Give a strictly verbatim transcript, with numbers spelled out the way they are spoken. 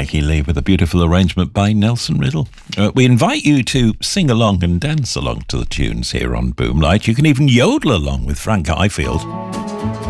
Peggy Lee with a beautiful arrangement by Nelson Riddle. Uh, we invite you to sing along and dance along to the tunes here on Boomlight. You can even yodel along with Frank Highfield.